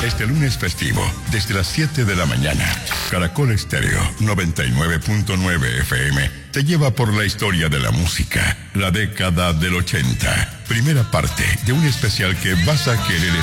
Este lunes festivo, desde las 7 de la mañana, Caracol Estéreo 99.9 FM te lleva por la historia de la música, la década del 80. Primera parte de un especial que vas a querer